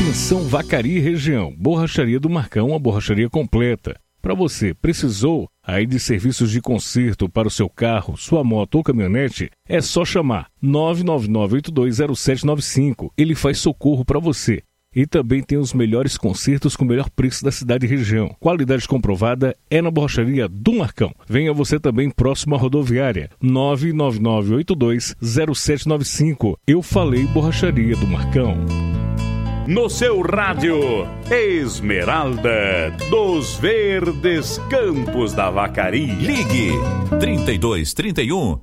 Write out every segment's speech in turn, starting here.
Atenção Vacaria e região, Borracharia do Marcão, a borracharia completa. Para você, precisou aí de serviços de conserto para o seu carro, sua moto ou caminhonete? É só chamar 999-820795. Ele faz socorro para você. E também tem os melhores consertos com o melhor preço da cidade e região. Qualidade comprovada é na Borracharia do Marcão. Venha você também próximo à rodoviária. 999-820795. Eu falei Borracharia do Marcão. No seu rádio, Esmeralda dos Verdes Campos da Vacaria. Ligue 3231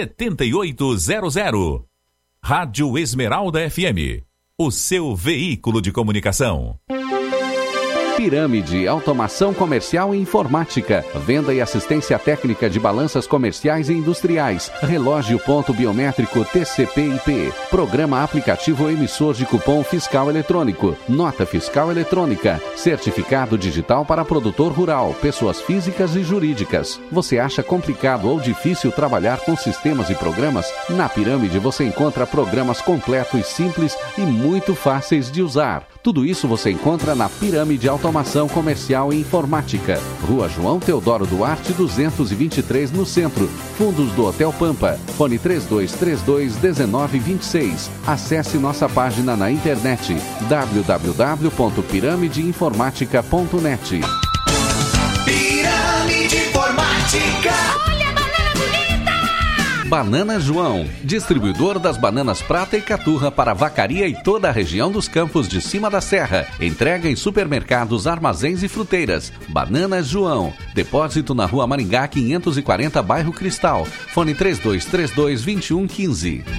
7800. Rádio Esmeralda FM, o seu veículo de comunicação. Pirâmide, automação comercial e informática, venda e assistência técnica de balanças comerciais e industriais, relógio ponto biométrico TCP/IP, programa aplicativo emissor de cupom fiscal eletrônico, nota fiscal eletrônica, certificado digital para produtor rural, pessoas físicas e jurídicas. Você acha complicado ou difícil trabalhar com sistemas e programas? Na Pirâmide você encontra programas completos, simples e muito fáceis de usar. Tudo isso você encontra na Pirâmide Automação Comercial e Informática. Rua João Teodoro Duarte, 223, no centro. Fundos do Hotel Pampa. Fone 3232-1926. Acesse nossa página na internet www.piramideinformatica.net. Pirâmide Informática. Banana João, distribuidor das bananas prata e caturra para Vacaria e toda a região dos Campos de Cima da Serra. Entrega em supermercados, armazéns e fruteiras. Banana João. Depósito na Rua Maringá 540, bairro Cristal. Fone 3232-2115.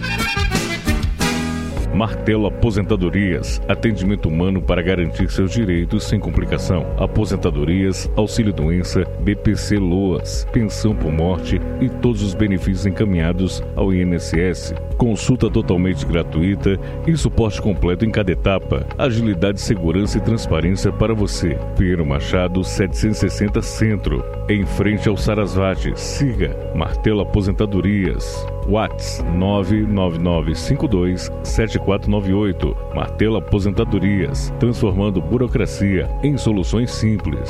Martelo Aposentadorias, atendimento humano para garantir seus direitos sem complicação. Aposentadorias, auxílio-doença, BPC Loas, pensão por morte e todos os benefícios encaminhados ao INSS. Consulta totalmente gratuita e suporte completo em cada etapa. Agilidade, segurança e transparência para você. Pinheiro Machado, 760 Centro, em frente ao Sarasvati. Siga Martelo Aposentadorias. WhatsApp 999527498. Martelo Aposentadorias, transformando burocracia em soluções simples.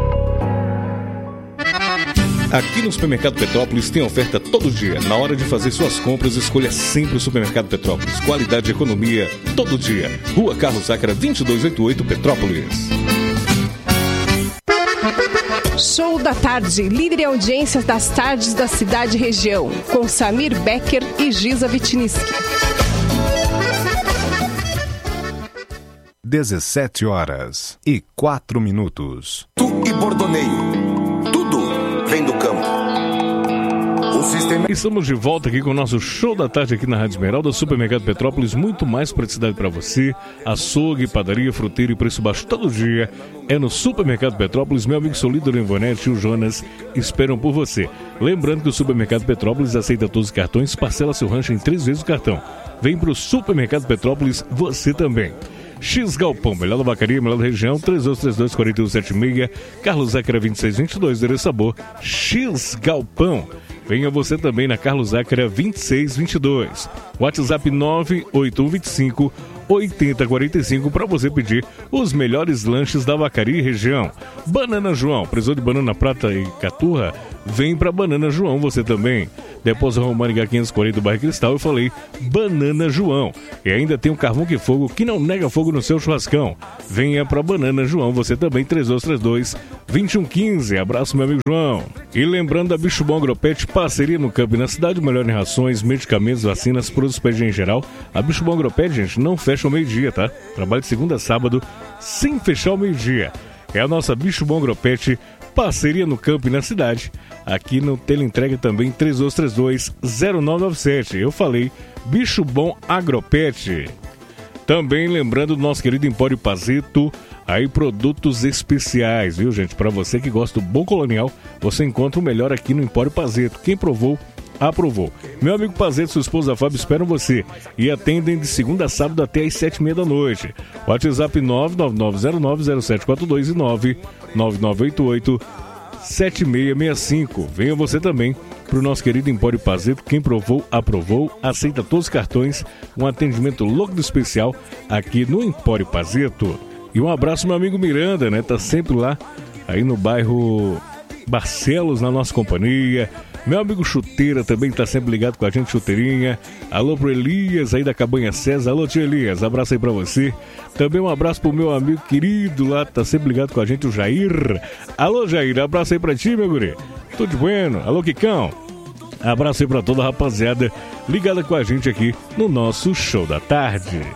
Aqui no Supermercado Petrópolis tem oferta todo dia. Na hora de fazer suas compras, escolha sempre o Supermercado Petrópolis. Qualidade e economia todo dia. Rua Carlos Zácara, 2288, Petrópolis. Show da Tarde, líder em audiências das tardes da cidade e região, com Samir Becker e Giza Vitiniski. 17h04. Tu e Bordoneio. Tudo vem do campo. Estamos de volta aqui com o nosso Show da Tarde aqui na Rádio Esmeralda, Supermercado Petrópolis, muito mais praticidade para você. Açougue, padaria, fruteira e preço baixo todo dia é no Supermercado Petrópolis. Meu amigo Solido, Ivonete e o Jonas esperam por você. Lembrando que o Supermercado Petrópolis aceita todos os cartões, parcela seu rancho em 3 vezes o cartão. Vem pro Supermercado Petrópolis você também. X Galpão, melhor da Vacaria, melhor da região, 3232-4176, Carlos Zácara 2622, endereço Sabor, X Galpão. Venha você também na Carlos Zácara 2622. WhatsApp 98125-8045 para você pedir os melhores lanches da Vacaria e região. Banana João, precisou de banana prata e caturra? Vem pra Banana João você também. Depósito Românica 540 do bairro Cristal, eu falei Banana João. E ainda tem um carvão que fogo que não nega fogo no seu churrascão. Venha pra Banana João você também, 3232-2115. Abraço, meu amigo João. E lembrando da Bicho Bom Agropet, parceria no campo e na cidade, melhor em rações, medicamentos, vacinas, produtos pet em geral. A Bicho Bom Agropet, gente, não fecha ao meio-dia, tá? Trabalha de segunda a sábado, sem fechar ao meio-dia. É a nossa Bicho Bom Agropet, parceria no campo e na cidade. Aqui no Teleentrega também, 3232-0997. Eu falei Bicho Bom Agropet. Também lembrando do nosso querido Empório Pazeto, aí produtos especiais, viu, gente? Para você que gosta do bom colonial, você encontra o melhor aqui no Empório Pazeto. Quem provou, aprovou. Meu amigo Pazeto e sua esposa Fábio esperam você e atendem de segunda a sábado até às 7h30 da noite. WhatsApp 999090742 e 7665. Venha você também para o nosso querido Empório Pazeto. Quem provou, aprovou, aceita todos os cartões, um atendimento louco especial aqui no Empório Pazeto. E um abraço meu amigo Miranda, né? Tá sempre lá, aí no bairro Barcelos, na nossa companhia. Meu amigo Chuteira também tá sempre ligado com a gente, Chuteirinha. Alô pro Elias aí da Cabanha César. Alô, tio Elias, abraço aí pra você. Também um abraço pro meu amigo querido lá, tá sempre ligado com a gente, o Jair. Alô, Jair, abraço aí pra ti, meu guri. Tudo bueno. Alô, Kikão. Abraço aí pra toda a rapaziada ligada com a gente aqui no nosso Show da Tarde.